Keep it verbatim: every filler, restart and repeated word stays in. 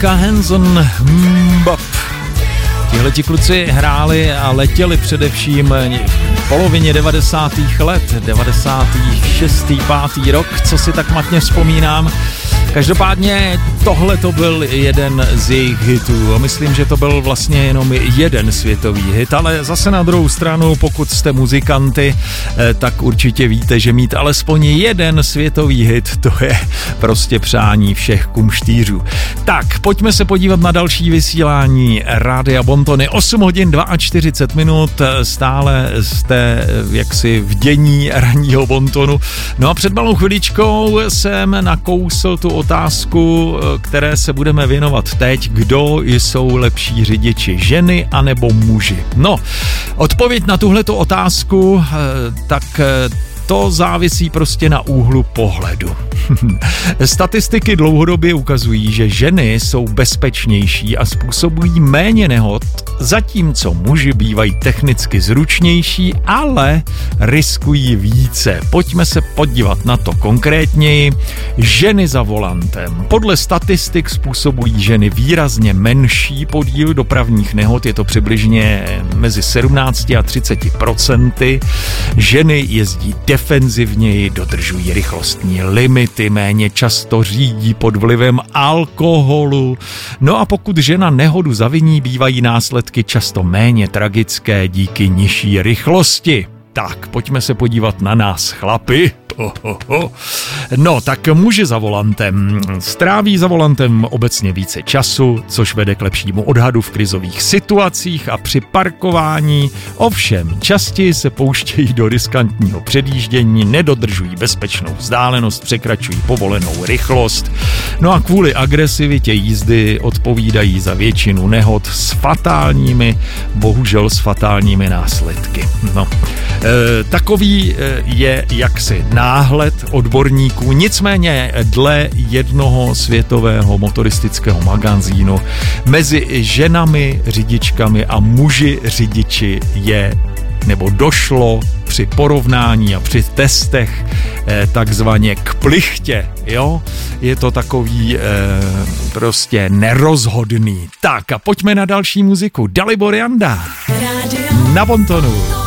písnička Hands on Bop. Tihleti kluci hráli a letěli především v polovině devadesátých let, devadesátý šestý pátý rok, co si tak matně vzpomínám. Každopádně tohle to byl jeden z jejich hitů. Myslím, že to byl vlastně jenom jeden světový hit, ale zase na druhou stranu, pokud jste muzikanty, tak určitě víte, že mít alespoň jeden světový hit, to je prostě přání všech kumštýřů. Tak, pojďme se podívat na další vysílání Rádia Bontony. osm hodin čtyřicet dva minut, stále jste jaksi v dění ranního Bontonu. No a před malou chviličkou jsem nakousl tu otázku, které se budeme věnovat teď. Kdo jsou lepší řidiči, ženy anebo muži? No, odpověď na tuhletu otázku, tak to závisí prostě na úhlu pohledu. Statistiky dlouhodobě ukazují, že ženy jsou bezpečnější a způsobují méně nehod, zatímco muži bývají technicky zručnější, ale riskují více. Pojďme se podívat na to konkrétněji. Ženy za volantem. Podle statistik způsobují ženy výrazně menší podíl dopravních nehod, je to přibližně mezi sedmnáct a třicet procent. Ženy jezdí defenzivněji, dodržují rychlostní limity, méně často řídí pod vlivem alkoholu. No a pokud žena nehodu zaviní, bývají následky často méně tragické díky nižší rychlosti. Tak, pojďme se podívat na nás, chlapi. Oh, oh, oh. No, tak muži za volantem stráví za volantem obecně více času, což vede k lepšímu odhadu v krizových situacích a při parkování. Ovšem, častěji se pouštějí do riskantního předjíždění, nedodržují bezpečnou vzdálenost, překračují povolenou rychlost. No a kvůli agresivitě jízdy odpovídají za většinu nehod s fatálními, bohužel s fatálními následky. No, e, takový je jaksi náhled odborníků, nicméně dle jednoho světového motoristického magazínu mezi ženami řidičkami a muži řidiči je nebo došlo při porovnání a při testech eh, takzvaně k plichtě, jo? Je to takový eh, prostě nerozhodný. Tak a pojďme na další muziku. Dalibor Janda na Bontonu.